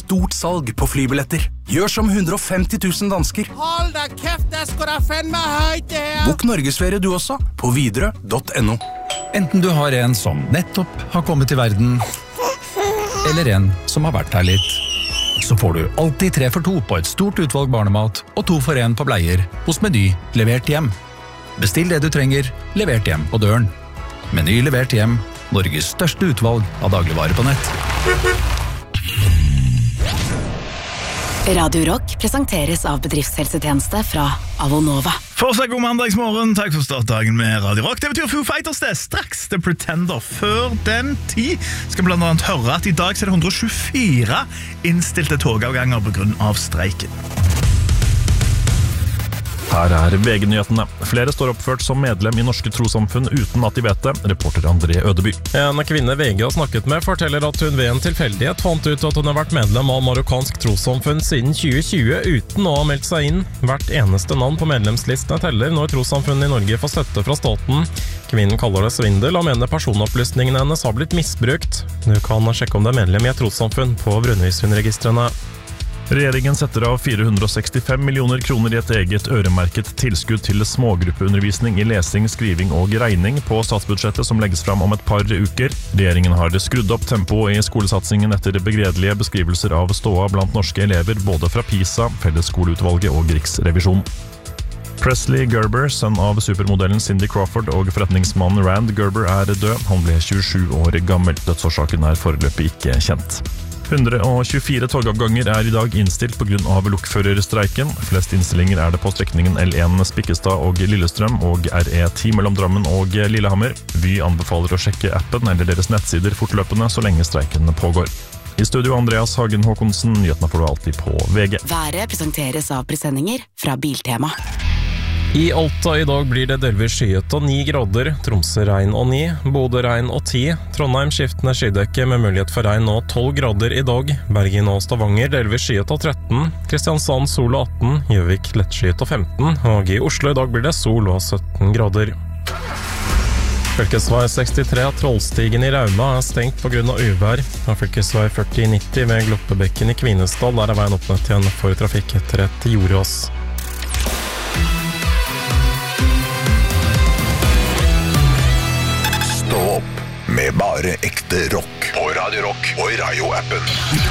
stort salg på flybilletter. Gjør som 150 000 dansker. Hold da kæft, der skal der fandme højt det her. Bok Norgesferie du også, på Widerøe.no. Enten du har en som nettopp har kommet til verden, eller en som har vært her litt, så får du alltid 3 for 2 på et stort utvalg barnemat og 2 for 1 på bleier hos Meny levert hjem. Bestill det du trenger, levert hjem på døren. Meny levert hjem, Norges største utvalg av dagligvarer på nett. Radio Rock presenteres av bedriftshelsetjeneste fra Avonova. Fortsatt god mandagsmorgen, takk for startdagen med Radio Rock. Det betyr Foo Fighters det, straks The Pretender. Før den tid skal blant annet høre at i dag er det 124 innstilte togavganger på grunn av streiken. Her er VG-nyhetene. Flere står oppført som medlem i norske trossamfunn uten at de vet det, reporter André Ødeby. En kvinne VG har snakket med forteller at hun ved en tilfeldighet fant ut at hun har vært medlem av marokkansk trossamfunn siden 2020 uten å ha meldt seg inn. Hvert eneste navn på medlemslistene teller når trossamfunn i Norge får støtte fra staten. Kvinnen kaller det svindel og mener personopplysningene hennes har blitt misbrukt. Du kan sjekke om det er medlem i et trossamfunn på Brønnøysundregistrene. Regjeringen setter av 465 millioner kroner i et eget øremerket tilskudd til smågruppeundervisning i lesing, skriving og regning på statsbudsjettet som legges fram om et par uker. Regjeringen har skrudd opp tempoet i skolesatsingen etter begredelige beskrivelser av ståa blant norske elever, både fra PISA, Fellesskoleutvalget og Riksrevisjonen. Presley Gerber, sønn av supermodellen Cindy Crawford og forretningsmannen Rand Gerber, er død. Han ble 27 år gammel. Dødsårsaken er foreløpig ikke kjent. 124 togavganger er i dag innstilt på grunn av lokførerstreiken. Flest innstillinger er det på strekningen L1 Spikkestad og Lillestrøm og RE10 mellom Drammen og Lillehammer. Vy anbefaler å sjekke appen eller deres nettsider fortløpende så lenge streiken pågår. I studio Andreas Hagen Håkonsen, nyhetene får du alltid på VG. Været presenteres av presenninger fra Biltema. I Alta i dag blir det delvis skyet og 9 grader, Tromsø regn og 9, Bodø regn og 10, Trondheim skiftende skydekke med mulighet for regn og 12 grader i dag, Bergen og Stavanger delvis skyet og 13, Kristiansand sol og 18, Gjøvik lettskyet og 15, og i Oslo i dag blir det sol og 17 grader. Fylkesvei 63 Trollstigen i Rauma er stengt på grunn av uvær, og fylkesvei 4090 ved Gloppebekken i Kvinesdal, der er veien åpnet igjen for trafikk etter et jordras. Stå opp med bare ekte rock på Radio Rock og i Radio-appen.